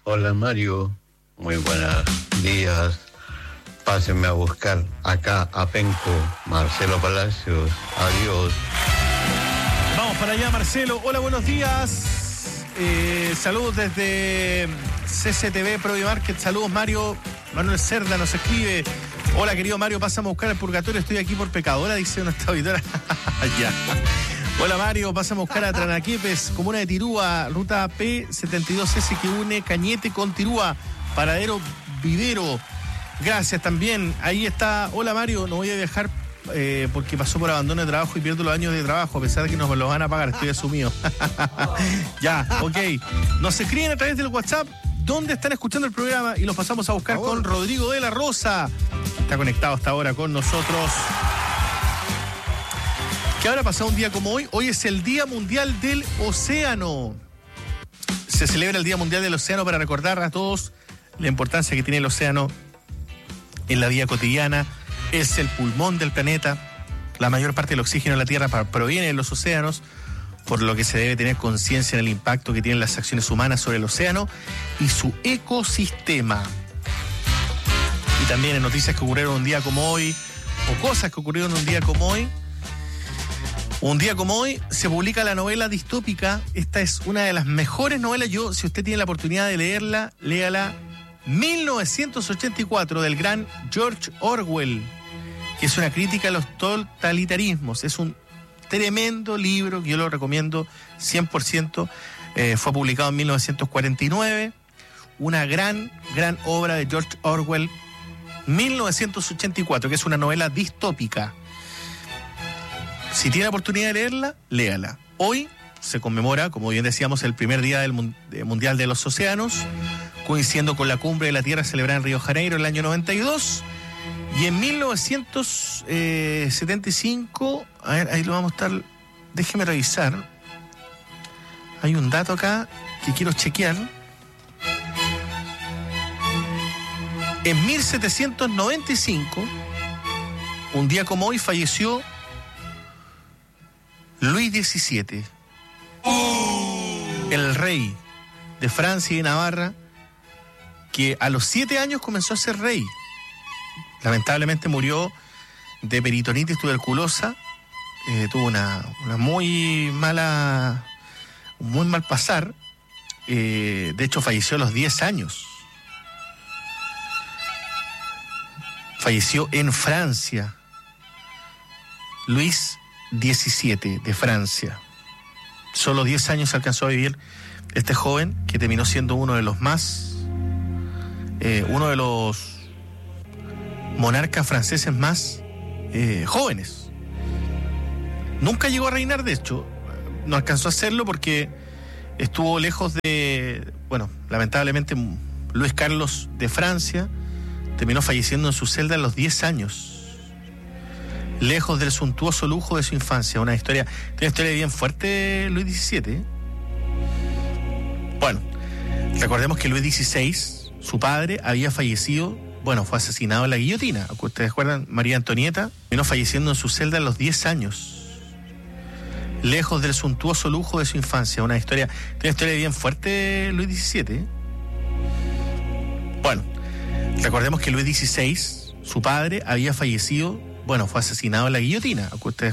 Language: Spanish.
Hola Mario, muy buenos días. Pásenme a buscar acá a Penco, Marcelo Palacios. Adiós. Vamos para allá, Marcelo. Hola, buenos días. Saludos desde CCTV Pro Market. Saludos, Mario. Manuel Cerda nos escribe. Hola, querido Mario, pásame a buscar el purgatorio. Estoy aquí por pecadora, dice nuestra auditora. Ya. Hola, Mario, pásame a buscar a Tranaquepes, comuna de Tirúa, ruta P72S que une Cañete con Tirúa, paradero Vivero. Gracias también. Ahí está. Hola, Mario, no voy a viajar porque pasó por abandono de trabajo y pierdo los años de trabajo, a pesar de que nos los van a pagar, estoy asumido. Ya, ok. Nos escriben a través del WhatsApp dónde están escuchando el programa y los pasamos a buscar con Rodrigo de la Rosa. Está conectado hasta ahora con nosotros. ¿Qué habrá pasado un día como hoy? Hoy es el Día Mundial del Océano. Se celebra el Día Mundial del Océano para recordar a todos la importancia que tiene el océano en la vida cotidiana. Es el pulmón del planeta. La mayor parte del oxígeno en la Tierra proviene de los océanos, por lo que se debe tener conciencia en el impacto que tienen las acciones humanas sobre el océano y su ecosistema. Y también en noticias que ocurrieron un día como hoy, o cosas que ocurrieron un día como hoy. Un día como hoy se publica la novela distópica. Esta es una de las mejores novelas. Si usted tiene la oportunidad de leerla, léala. 1984, del gran George Orwell, que es una crítica a los totalitarismos. Es un tremendo libro que yo lo recomiendo 100%. Fue publicado en 1949. Una gran obra de George Orwell. 1984, que es una novela distópica. Si tiene la oportunidad de leerla, léala. Hoy se conmemora, como bien decíamos, el primer día del Mundial de los Océanos, coincidiendo con la Cumbre de la Tierra celebrada en Río de Janeiro en el año 92. Y en 1975, a ver, ahí lo vamos a estar, déjeme revisar. Hay un dato acá que quiero chequear. En 1795, un día como hoy, falleció Luis XVII, el rey de Francia y de Navarra, que a los 7 años comenzó a ser rey. Lamentablemente murió de peritonitis tuberculosa, tuvo una muy mal pasar, de hecho falleció a los 10 años. Falleció en Francia, Luis XVII de Francia. Solo 10 años alcanzó a vivir este joven, que terminó siendo uno de los monarcas franceses más jóvenes. Nunca llegó a reinar, de hecho, no alcanzó a hacerlo porque estuvo lejos de, lamentablemente Luis Carlos de Francia terminó falleciendo en su celda a los 10 años. Lejos del suntuoso lujo de su infancia. Una historia bien fuerte, Luis XVII. Bueno, recordemos que Luis XVI, su padre, había fallecido, fue asesinado en la guillotina. ¿Ustedes recuerdan? María Antonieta terminó falleciendo en su celda a los 10 años. Lejos del suntuoso lujo de su infancia. Una historia bien fuerte, Luis XVII. Bueno, recordemos que Luis XVI, su padre, había fallecido, fue asesinado en la guillotina. ¿Ustedes